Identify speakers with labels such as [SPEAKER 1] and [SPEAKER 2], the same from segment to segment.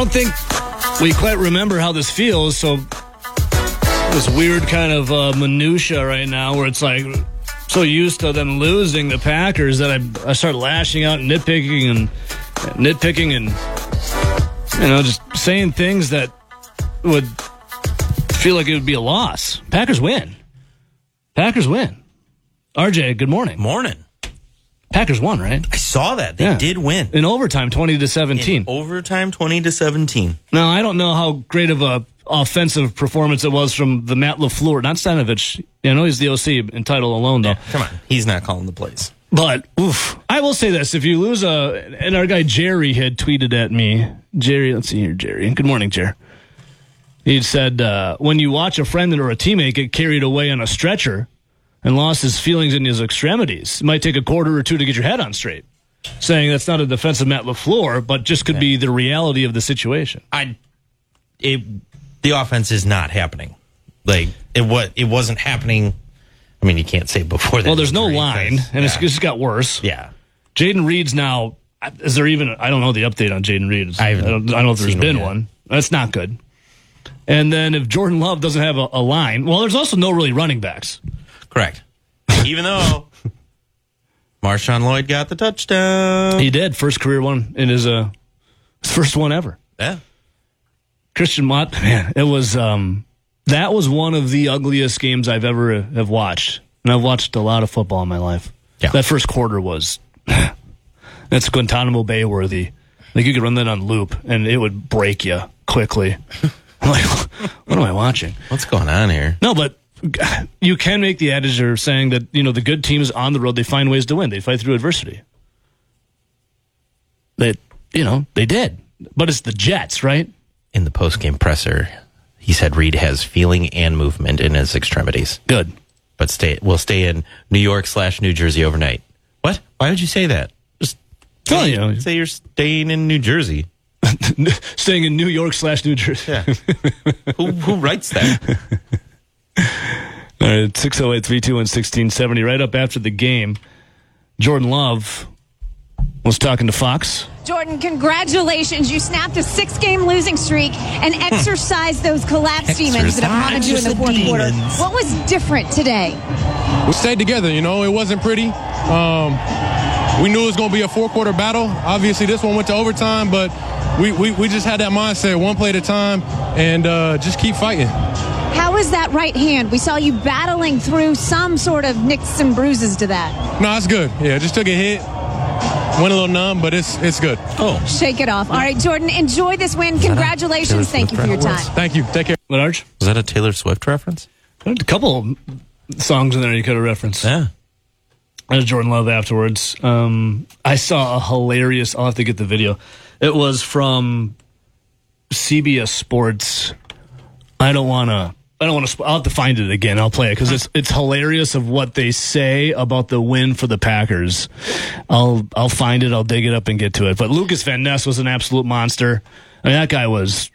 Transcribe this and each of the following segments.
[SPEAKER 1] don't think we quite remember how this feels, so this weird kind of minutia right now where it's like so used to them losing the Packers that I start lashing out and nitpicking and just saying things that would feel like it would be a loss. Packers win. RJ, good morning.
[SPEAKER 2] Morning.
[SPEAKER 1] Packers won, right?
[SPEAKER 2] I saw that. They did win.
[SPEAKER 1] In overtime, 20-17.
[SPEAKER 2] In overtime, 20-17.
[SPEAKER 1] Now, I don't know how great of a offensive performance it was from the Matt LaFleur, not Stanovich. I know he's the OC in title alone, though.
[SPEAKER 2] Yeah, come on. He's not calling the plays.
[SPEAKER 1] But, I will say this. If you lose and our guy Jerry had tweeted at me. Jerry, let's see here, Jerry. Good morning, Jerry. He said, when you watch a friend or a teammate get carried away on a stretcher and lost his feelings in his extremities, it might take a quarter or two to get your head on straight. Saying that's not a defense of Matt LaFleur, but just could be the reality of the situation.
[SPEAKER 2] The offense is not happening. Like, it wasn't happening. I mean, you can't say before that.
[SPEAKER 1] Well, there's no line, and it's just got worse.
[SPEAKER 2] Yeah.
[SPEAKER 1] Jaden Reed's now, is there even, I don't know the update on Jaden Reed. I don't know if there's been one. That's not good. And then if Jordan Love doesn't have a line, well, there's also no really running backs.
[SPEAKER 2] Correct. Even though Marshawn Lloyd got the touchdown.
[SPEAKER 1] He did. First career one in his first one ever.
[SPEAKER 2] Yeah.
[SPEAKER 1] Christian Mott, man, it was that was one of the ugliest games I've ever have watched. And I've watched a lot of football in my life.
[SPEAKER 2] Yeah.
[SPEAKER 1] That first quarter was that's Guantanamo Bay worthy. Like you could run that on loop and it would break you quickly. I'm like, what am I watching?
[SPEAKER 2] What's going on here?
[SPEAKER 1] No, but you can make the adage of saying that, the good teams on the road, they find ways to win. They fight through adversity. They did. But it's the Jets, right?
[SPEAKER 2] In the post-game presser, he said Reed has feeling and movement in his extremities.
[SPEAKER 1] Good.
[SPEAKER 2] But we'll stay in New York/New Jersey overnight. What? Why would you say that? Just say you're staying in New Jersey.
[SPEAKER 1] Staying in New York/New Jersey.
[SPEAKER 2] Yeah. Who writes that?
[SPEAKER 1] All right, 608-321-1670. Right up after the game, Jordan Love was talking to Fox.
[SPEAKER 3] Jordan, congratulations. You snapped a 6-game losing streak and exercised those collapse demons that have haunted you in the fourth quarter. What was different today?
[SPEAKER 4] We stayed together, it wasn't pretty. We knew it was going to be a 4-quarter battle. Obviously, this one went to overtime, but we just had that mindset, one play at a time, and just keep fighting.
[SPEAKER 3] How is that right hand? We saw you battling through some sort of nicks and bruises to that.
[SPEAKER 4] No, it's good. Yeah, just took a hit. Went a little numb, but it's good.
[SPEAKER 3] Oh. Shake it off. All right, Jordan, enjoy this win. Congratulations. Thank you for your time.
[SPEAKER 4] Thank you. Take care.
[SPEAKER 1] What, Arch?
[SPEAKER 2] Was that a Taylor Swift reference?
[SPEAKER 1] There's a couple songs in there you could have referenced.
[SPEAKER 2] Yeah.
[SPEAKER 1] There's Jordan Love afterwards. I saw a hilarious, I'll have to get the video. It was from CBS Sports. I'll have to find it again. I'll play it because it's hilarious of what they say about the win for the Packers. I'll find it. I'll dig it up and get to it. But Lucas Van Ness was an absolute monster. I mean, that guy was.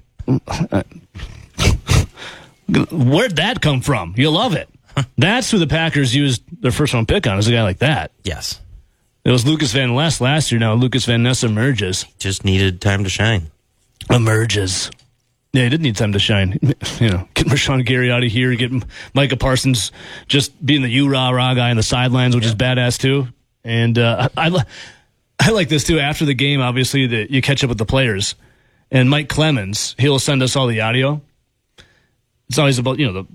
[SPEAKER 1] Where'd that come from? You love it. That's who the Packers used their first round pick on, is a guy like that.
[SPEAKER 2] Yes.
[SPEAKER 1] It was Lucas Van Ness last year. Now Lucas Van Ness emerges.
[SPEAKER 2] Just needed time to shine.
[SPEAKER 1] Emerges. Yeah, he did need time to shine. Get Rashawn Gary out of here. Get Micah Parsons just being the you-rah-rah guy on the sidelines, which is badass too. And I like this too. After the game, obviously, you catch up with the players. And Mike Clemens, he'll send us all the audio. It's always about, the